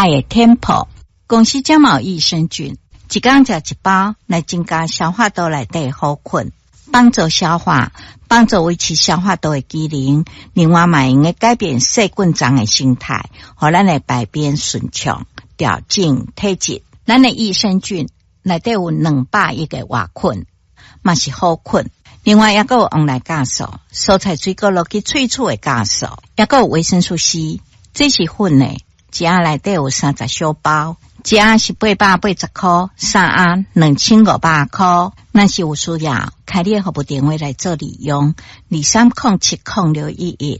爱的天普。公司感冒益生菌，一天吃一包，来增加消化道内底好菌，帮助消化，帮助维持消化道的机能。另外嘛，用个改变细菌脏的心态，互咱的排便顺畅，调整体质。咱的益生菌内底有200亿个活菌，嘛是好菌。另外也有黄来酵素、蔬菜水果落去萃取的酵素，也有维生素 C， 这是粉的，一盒内底有30小包。一盒是880块，3盒2500块。咱是有需要，开你的服务电话来做利用，23070611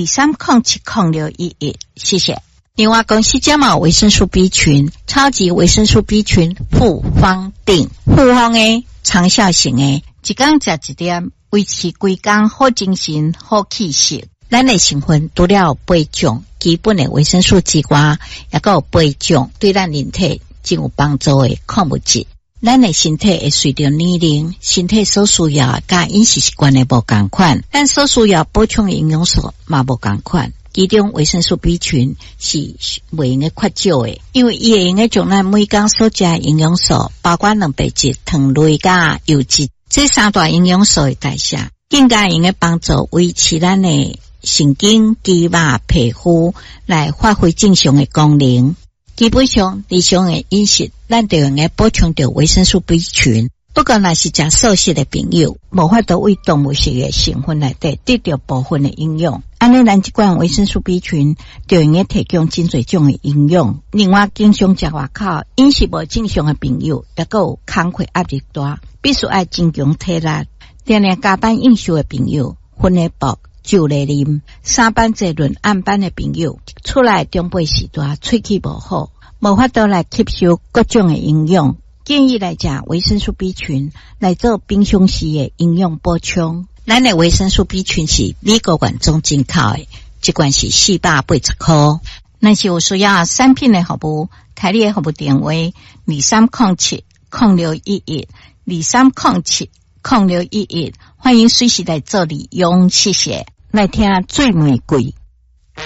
23070611，谢谢。另外，公司感冒维生素 B 群，超级维生素 B 群复方定，复方的长效型的，一天吃一点，维持规工好精神、好气色。咱的成分除了8种基本的维生素之外，也有8种对咱人体真有帮助的矿物质。咱的身体会随着年龄，身体所需要甲饮食习惯的无同款，咱所需要补充的营养素嘛无同款。其中维生素 B 群是袂用个缺少的，因为伊会用个将咱每天所食的营养素，包括蛋白质、糖类甲油脂，这3大营养素的代谢，更加用个帮助维持咱的神经、肌肉、皮肤来发挥正常的功能。基本上，日常的饮食，咱就用个补充到维生素 B 群。不过，若是食素食的朋友，无法度为动物性的成分内底得到部分的营养。安尼，咱这款维生素 B 群就用个提供真侪种的营养。另外，经常食外口饮食无正常的朋友，也有工课压力大，必须爱增强体力。定定加班应酬的朋友，薰的薄。酒来啉，上班坐轮暗班的朋友，出来中辈时段喙齿无好，无法度来吸收各种的营养，建议来食维生素 B 群来做平常时的营养补充。咱的维生素 B 群是美国原装进口的，一罐是480块。咱是有需要产品的服务，开你的服务电话23070611 23070611，欢迎随时来做利用，谢谢。来听最玫瑰。